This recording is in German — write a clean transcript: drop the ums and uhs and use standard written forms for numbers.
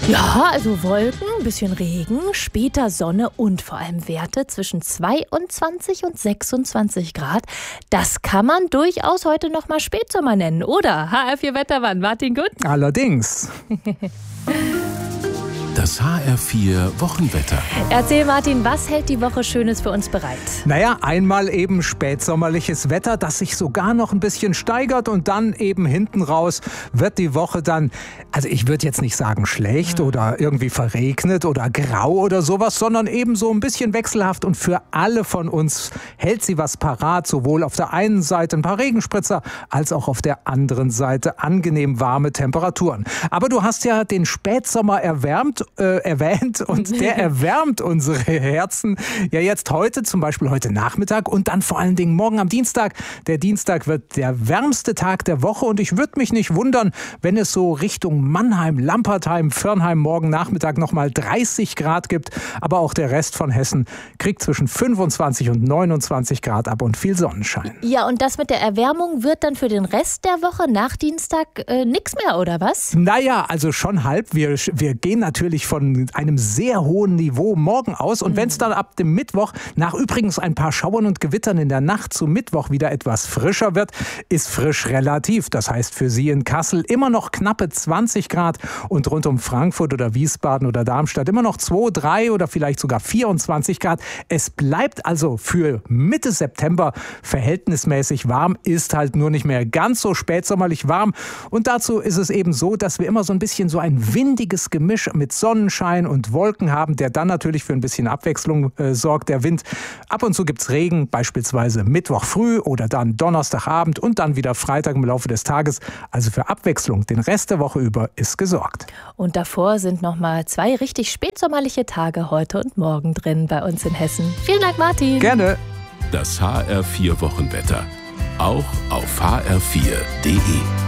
Ja, also Wolken, ein bisschen Regen, später Sonne und vor allem Werte zwischen 22 und 26 Grad. Das kann man durchaus heute noch mal Spätsommer nennen, oder? HR4 Wettermann, Martin Gut? Allerdings. Das HR4 Wochenwetter. Erzähl Martin, was hält die Woche Schönes für uns bereit? Naja, einmal eben spätsommerliches Wetter, das sich sogar noch ein bisschen steigert und dann eben hinten raus wird die Woche dann, also ich würde jetzt nicht sagen schlecht oder irgendwie verregnet oder grau oder sowas, sondern eben so ein bisschen wechselhaft und für alle von uns hält sie was parat, sowohl auf der einen Seite ein paar Regenspritzer als auch auf der anderen Seite angenehm warme Temperaturen. Aber du hast ja den Spätsommer erwähnt und der erwärmt unsere Herzen ja jetzt heute, zum Beispiel heute Nachmittag und dann vor allen Dingen morgen am Dienstag. Der Dienstag wird der wärmste Tag der Woche und ich würde mich nicht wundern, wenn es so Richtung Mannheim, Lampertheim, Firnheim morgen Nachmittag nochmal 30 Grad gibt. Aber auch der Rest von Hessen kriegt zwischen 25 und 29 Grad ab und viel Sonnenschein. Ja, und das mit der Erwärmung wird dann für den Rest der Woche nach Dienstag nichts mehr, oder was? Naja, also schon halb. Wir gehen natürlich von einem sehr hohen Niveau morgen aus. Und wenn es dann ab dem Mittwoch nach übrigens ein paar Schauern und Gewittern in der Nacht zu Mittwoch wieder etwas frischer wird, ist frisch relativ. Das heißt für Sie in Kassel immer noch knappe 20 Grad und rund um Frankfurt oder Wiesbaden oder Darmstadt immer noch 2, 3 oder vielleicht sogar 24 Grad. Es bleibt also für Mitte September verhältnismäßig warm, ist halt nur nicht mehr ganz so spätsommerlich warm. Und dazu ist es eben so, dass wir immer so ein bisschen so ein windiges Gemisch mit Sonnenschein und Wolken haben, der dann natürlich für ein bisschen Abwechslung sorgt, der Wind. Ab und zu gibt's Regen, beispielsweise Mittwoch früh oder dann Donnerstagabend und dann wieder Freitag im Laufe des Tages. Also für Abwechslung den Rest der Woche über ist gesorgt. Und davor sind noch mal 2 richtig spätsommerliche Tage heute und morgen drin bei uns in Hessen. Vielen Dank, Martin. Gerne. Das HR4 Wochenwetter. Auch auf hr4.de.